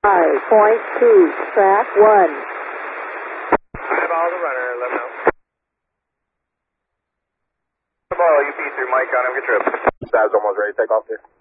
5.2, track 1. Eyeball the runner, let me know. Ball, UP3, Mike on him, get trip. That's almost ready to take off there.